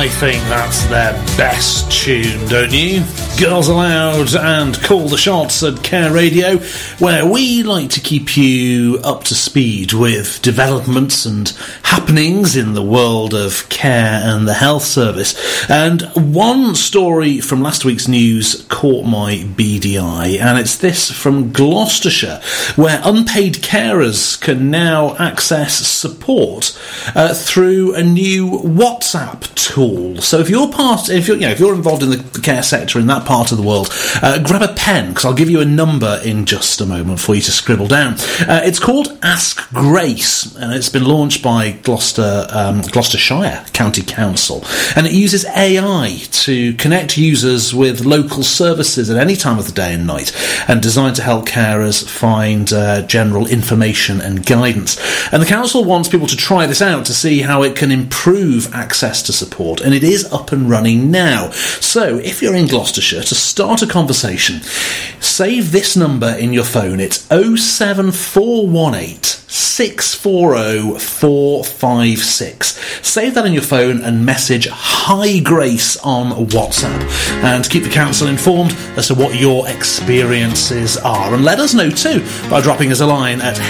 I think that's their best tune, don't you? Girls Aloud and Call the Shots at Care Radio, where we like to keep you up to speed with developments and happenings in the world of care and the health service. And one story from last week's news caught my beady eye, and it's this from Gloucestershire, where unpaid carers can now access support through a new WhatsApp tool. So if you're involved in the care sector in that part of the world, grab a pen, because I'll give you a number in just a moment for you to scribble down. It's called Ask Grace, and it's been launched by Gloucestershire County Council, and it uses AI to connect users with local services at any time of the day and night, and designed to help carers find general information and guidance. And the council wants people to try this out to see how it can improve access to support, and it is up and running now. So if you're in Gloucestershire, to start a conversation, save this number in your phone. It's 07418 640 456. Save that in your phone and message Hi Grace on WhatsApp, and keep the council informed as to what your experiences are. And let us know too by dropping us a line at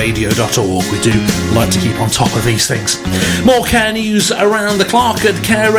hello@careradio.org. We do like to keep on top of these things. More care news around the clock at Care Radio.